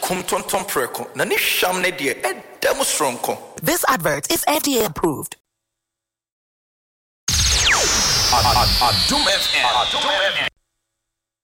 kum tonton preko. Na ni sham ne de edem stronko. This advert is FDA approved. Adum FM.